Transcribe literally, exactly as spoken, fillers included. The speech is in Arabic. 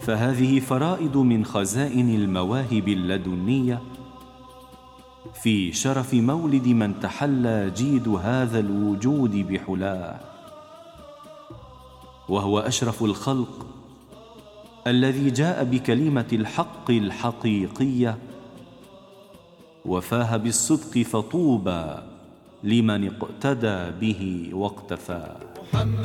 فهذه فرائض من خزائن المواهب اللدنية في شرف مولد من تحلى جيد هذا الوجود بحلاه، وهو أشرف الخلق الذي جاء بكلمة الحق الحقيقية وفاه بالصدق، فطوبى لمن اقتدى به واقتفاه.